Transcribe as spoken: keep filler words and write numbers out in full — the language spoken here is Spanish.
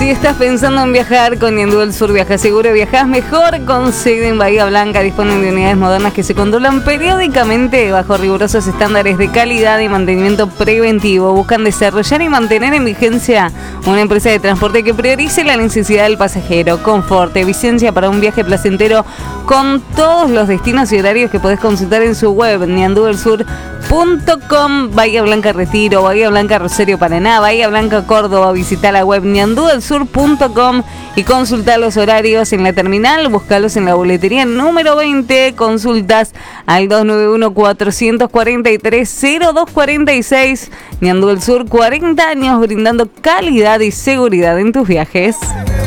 Si estás pensando en viajar con Ñandú del Sur, viaja seguro, viajas mejor. Con sede en Bahía Blanca, disponen de unidades modernas que se controlan periódicamente bajo rigurosos estándares de calidad y mantenimiento preventivo. Buscan desarrollar y mantener en vigencia una empresa de transporte que priorice la necesidad del pasajero, confort, eficiencia para un viaje placentero con todos los destinos y horarios que podés consultar en su web, ñandú del sur punto com. Bahía Blanca Retiro, Bahía Blanca Rosario Paraná, Bahía Blanca Córdoba. Visita la web ñandú del sur punto com y consulta los horarios en la terminal. Búscalos en la boletería número veinte. Consultas al dos nueve uno, cuatro cuatro tres, cero dos cuatro seis. Ñandú del Sur, cuarenta años brindando calidad y seguridad en tus viajes.